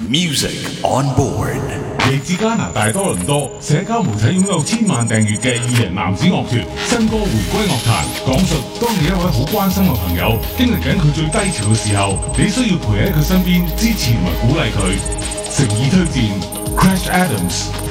Music on board。 嚟自加拿大多倫多，社交媒體擁有千萬訂閱嘅二人男子樂團，新歌回歸樂壇，講述當你一位好關心嘅朋友經歷緊佢最低潮嘅時候，你需要陪喺佢身邊支持同埋鼓勵佢。誠意推薦 Crash Adams。